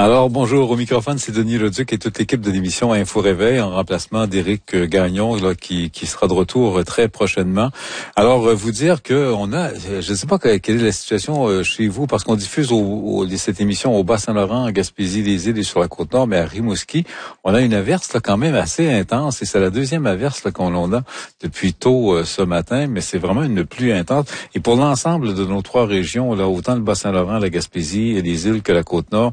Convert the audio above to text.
Alors, bonjour, au microphone, c'est Denis Leduc et toute l'équipe de l'émission Info Réveil en remplacement d'Éric Gagnon, là, qui sera de retour très prochainement. Alors, vous dire que je ne sais pas quelle est la situation chez vous, parce qu'on diffuse cette émission au Bas-Saint-Laurent, à Gaspésie, les îles et sur la Côte-Nord, mais à Rimouski, on a une averse là quand même assez intense, et c'est la deuxième averse là qu'on a depuis tôt ce matin, mais c'est vraiment une pluie intense. Et pour l'ensemble de nos trois régions, là, autant le Bas-Saint-Laurent, la Gaspésie et les îles que la Côte-Nord,